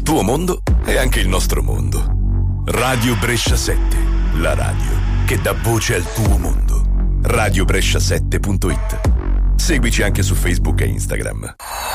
tuo mondo è anche il nostro mondo. Radio Brescia 7, la radio che dà voce al tuo mondo. Radiobrescia7.it. Seguici anche su Facebook e Instagram.